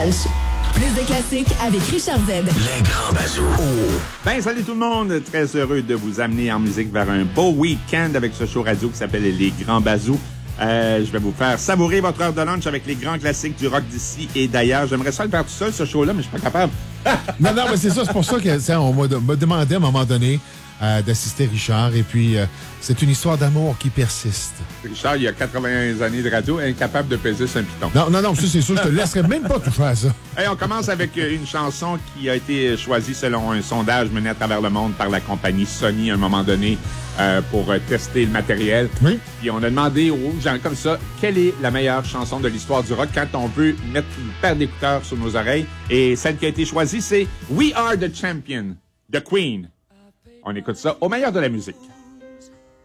Classique. Plus de classiques avec Richard Z. Les grands bazous. Ben, salut tout le monde. Très heureux de vous amener en musique vers un beau week-end avec ce show radio qui s'appelle Les Grands Bazous. Je vais vous faire savourer votre heure de lunch avec les grands classiques du rock d'ici et d'ailleurs. J'aimerais ça le faire tout seul, ce show-là, mais je suis pas capable. Non, mais c'est ça. C'est pour ça qu'on m'a demandé à un moment donné d'assister Richard. Et puis, c'est une histoire d'amour qui persiste. Richard, il a 80 années de radio, incapable de peser sur un piton. Non, ça, c'est sûr. Je te laisserai même pas toucher à ça. Hey, on commence avec une chanson qui a été choisie selon un sondage mené à travers le monde par la compagnie Sony à un moment donné pour tester le matériel. Oui. Puis on a demandé aux gens comme ça, quelle est la meilleure chanson de l'histoire du rock quand on veut mettre une paire d'écouteurs sur nos oreilles. Et celle qui a été choisie, c'est We Are the Champion, de Queen. On écoute ça au meilleur de la musique.